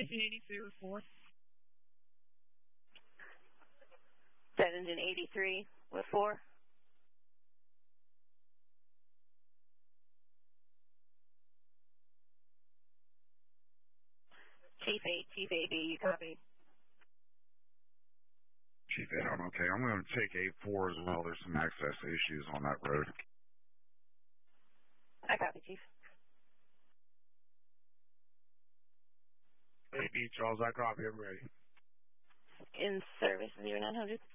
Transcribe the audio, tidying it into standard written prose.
Engine 83 with 4. That engine 83 with 4. Chief 8, Chief 8, you copy? Chief 8, I'm okay. I'm going to take 8-4 as well. There's some access issues on that road. I copy, Chief. 8B, Charles, I copy. I'm ready. In service, 0900.